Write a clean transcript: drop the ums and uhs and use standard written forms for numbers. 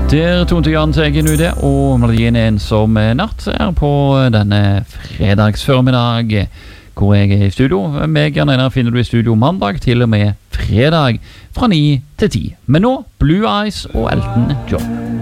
Der tonte Jan Teigen ut det, og melodien Ensom natt på denne fredagsformiddag, hvor jeg i studio. Meg, Jan Einar, finner du i studio mandag til og med fredag fra 9 til 10. Men nå, Blue Eyes og Elton John.